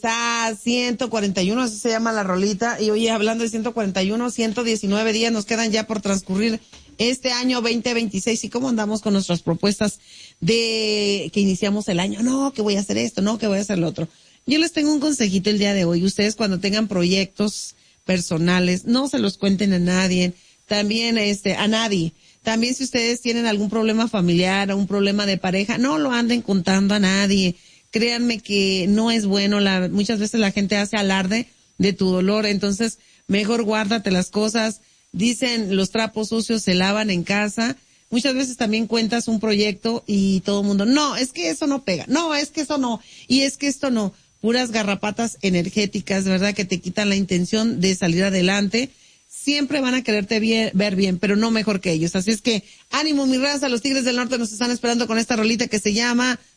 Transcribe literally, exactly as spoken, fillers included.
Está ciento cuarenta y uno, así se llama la rolita. Y oye, hablando de ciento cuarenta y uno, ciento diecinueve días nos quedan ya por transcurrir este año veinte veintiséis. ¿Y cómo andamos con nuestras propuestas de que iniciamos el año? No, que voy a hacer esto, no, que voy a hacer lo otro. Yo les tengo un consejito el día de hoy. Ustedes cuando tengan proyectos personales, no se los cuenten a nadie. También, este, a nadie. También si ustedes tienen algún problema familiar o un problema de pareja, no lo anden contando a nadie. Créanme que no es bueno, la, muchas veces la gente hace alarde de tu dolor, entonces mejor guárdate las cosas. Dicen, los trapos sucios se lavan en casa. Muchas veces también cuentas un proyecto y todo el mundo, no, es que eso no pega, no, es que eso no, y es que esto no. Puras garrapatas energéticas, ¿verdad? Que te quitan la intención de salir adelante. Siempre van a quererte bien, ver bien, pero no mejor que ellos. Así es que, ánimo mi raza, los Tigres del Norte nos están esperando con esta rolita que se llama